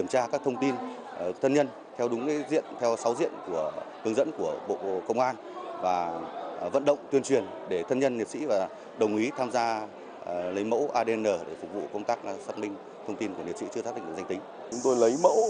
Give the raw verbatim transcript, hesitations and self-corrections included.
tra các thông tin thân nhân theo đúng cái diện, theo sáu diện của hướng dẫn của Bộ Công an và vận động tuyên truyền để thân nhân liệt sĩ và đồng ý tham gia lấy mẫu a đê en để phục vụ công tác xác minh thông tin của liệt sĩ chưa xác định được danh tính. Chúng tôi lấy mẫu